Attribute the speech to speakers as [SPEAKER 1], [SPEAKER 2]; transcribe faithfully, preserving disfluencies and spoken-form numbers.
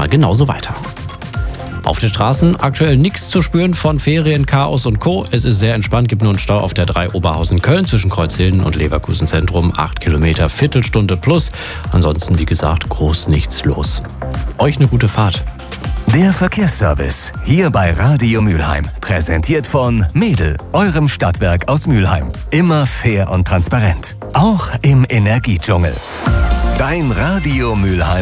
[SPEAKER 1] mal genauso weiter. Auf den Straßen aktuell nichts zu spüren von Ferien, Chaos und Co. Es ist sehr entspannt, gibt nur einen Stau auf der drei Oberhausen-Köln zwischen Kreuzhilden und Leverkusen Zentrum. acht Kilometer, Viertelstunde plus. Ansonsten, wie gesagt, groß nichts los. Euch eine gute Fahrt.
[SPEAKER 2] Der Verkehrsservice, hier bei Radio Mülheim. Präsentiert von Mädel, eurem Stadtwerk aus Mülheim. Immer fair und transparent. Auch im Energiedschungel. Dein Radio Mülheim.